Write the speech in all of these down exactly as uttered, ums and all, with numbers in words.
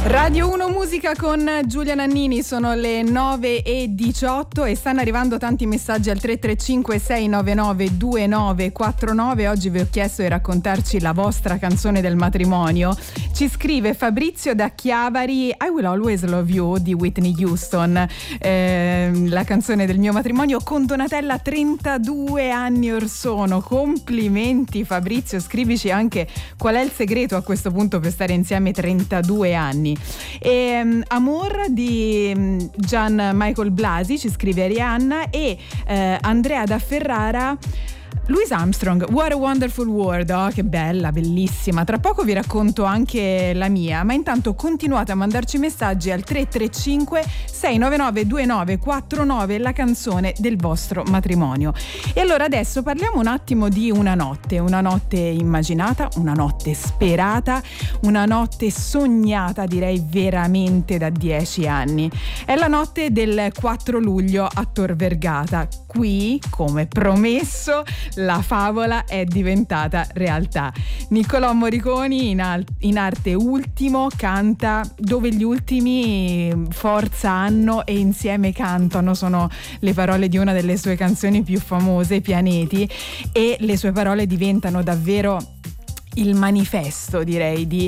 Radio uno Musica con Giulia Nannini, sono le nove e diciotto e stanno arrivando tanti messaggi al tre tre cinque sei nove nove due nove quattro nove. Oggi vi ho chiesto di raccontarci la vostra canzone del matrimonio. Ci scrive Fabrizio da Chiavari, I Will Always Love You di Whitney Houston, eh, la canzone del mio matrimonio con Donatella, trentadue anni or sono. Complimenti Fabrizio, scrivici anche qual è il segreto a questo punto per stare insieme trentadue anni. E, um, Amor di um, Gian Michael Blasi, ci scrive Arianna, e uh, Andrea da Ferrara, Louis Armstrong, What a Wonderful World. Oh, che bella, bellissima. Tra poco vi racconto anche la mia, ma intanto continuate a mandarci messaggi al tre tre cinque sei nove nove due nove quattro nove, la canzone del vostro matrimonio. E allora adesso parliamo un attimo di una notte, una notte immaginata, una notte sperata, una notte sognata, direi veramente da dieci anni. È la notte del quattro luglio a Tor Vergata. Qui, come promesso, la favola è diventata realtà. Niccolò Morriconi, in, al- in arte Ultimo, canta Dove gli ultimi forza hanno e insieme cantano. Sono le parole di una delle sue canzoni più famose, Pianeti, e le sue parole diventano davvero il manifesto, direi, di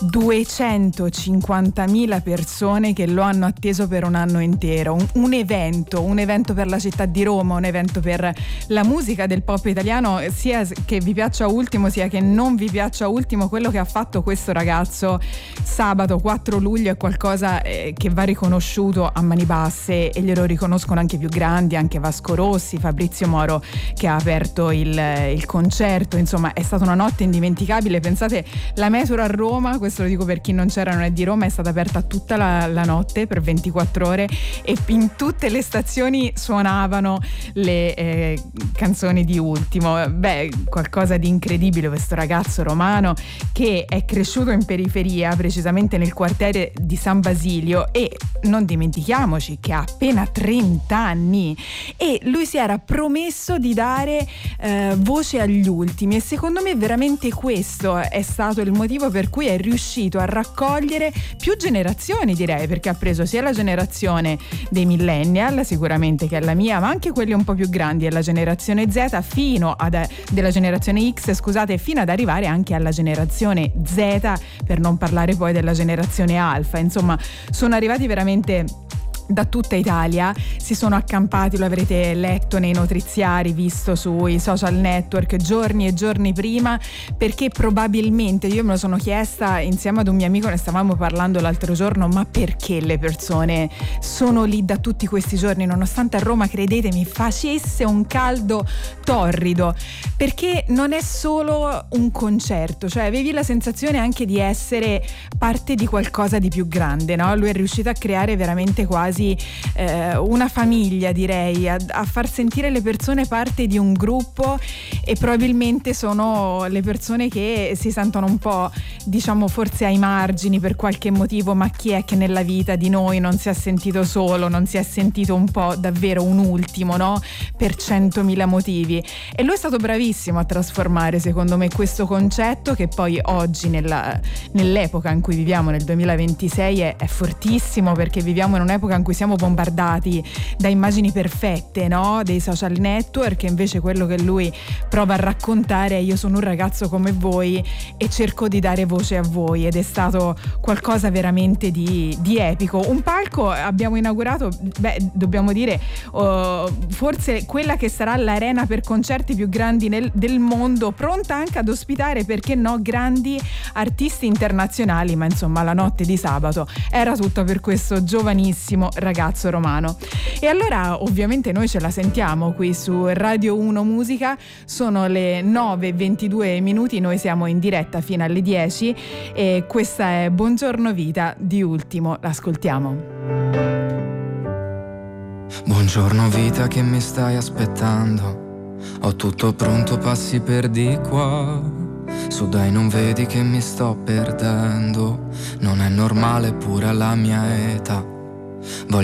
duecentocinquantamila persone che lo hanno atteso per un anno intero. Un, un evento, un evento per la città di Roma, un evento per la musica del pop italiano, sia che vi piaccia Ultimo sia che non vi piaccia Ultimo. Quello che ha fatto questo ragazzo sabato quattro luglio è qualcosa eh, che va riconosciuto a mani basse, e glielo riconoscono anche i più grandi, anche Vasco Rossi, Fabrizio Moro che ha aperto il, il concerto. Insomma, è stata una notte indimenticabile. Pensate, la metro a Roma, questo lo dico per chi non c'era, non è di Roma, è stata aperta tutta la, la notte per ventiquattro ore e in tutte le stazioni suonavano le eh, canzoni di Ultimo. Beh, qualcosa di incredibile. Questo ragazzo romano che è cresciuto in periferia, precisamente nel quartiere di San Basilio, e non dimentichiamoci che ha appena trenta anni, e lui si era promesso di dare eh, voce agli ultimi, e secondo me veramente questo è stato il motivo per cui è riuscito a raccogliere più generazioni, direi, perché ha preso sia la generazione dei millennial, sicuramente, che è la mia, ma anche quelli un po' più grandi, della generazione Z, fino ad della generazione X, scusate, fino ad arrivare anche alla generazione Z, per non parlare poi della generazione Alfa. Insomma, sono arrivati veramente da tutta Italia, si sono accampati, lo avrete letto nei notiziari, visto sui social network giorni e giorni prima, perché probabilmente, io me lo sono chiesta insieme ad un mio amico, ne stavamo parlando l'altro giorno, ma perché le persone sono lì da tutti questi giorni nonostante a Roma, credetemi, facesse un caldo torrido? Perché non è solo un concerto, cioè avevi la sensazione anche di essere parte di qualcosa di più grande, no? Lui è riuscito a creare veramente quasi eh, una famiglia, direi, a, a far sentire le persone parte di un gruppo, e probabilmente sono le persone che si sentono un po', diciamo, forse ai margini per qualche motivo, ma chi è che nella vita di noi non si è sentito solo, non si è sentito un po' davvero un ultimo, no? Per centomila motivi. E lui è stato bravissimo a trasformare, secondo me, questo concetto, che poi oggi nella, nell'epoca in cui viviamo, nel duemilaventisei, è, è fortissimo, perché viviamo in un'epoca in cui siamo bombardati da immagini perfette, no? Dei social network, e invece quello che lui prova a raccontare è: io sono un ragazzo come voi e cerco di dare voce a voi. Ed è stato qualcosa veramente di, di epico. Un palco abbiamo inaugurato, beh, dobbiamo dire, uh, forse quella che sarà l'arena per concerti più grandi nel, del mondo, pronta anche ad ospitare, perché no, grandi artisti internazionali. Ma insomma, la notte di sabato era tutta per questo giovanissimo ragazzo romano. E allora ovviamente noi ce la sentiamo qui su Radio uno Musica. Sono le nove e ventidue minuti, noi siamo in diretta fino alle dieci, e questa è Buongiorno Vita di Ultimo. L'ascoltiamo. Buongiorno vita, che mi stai aspettando? Ho tutto pronto, passi per di qua. Su dai, non vedi che mi sto perdendo? Non è normale pure alla mia età. Voglio